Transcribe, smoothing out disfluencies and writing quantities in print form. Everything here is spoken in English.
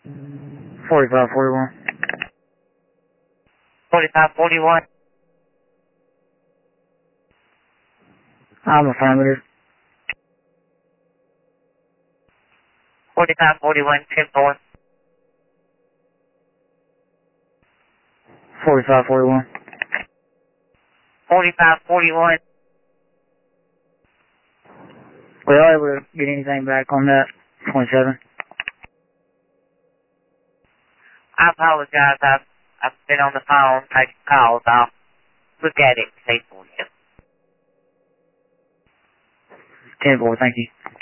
4541. 4541. I'm affirmative. 4541, 10-4. 4541. 4541. Were y'all able to get anything back on that 27? I apologize. I've been on the phone taking calls. I'll look at it and say for you. 10-4, thank you.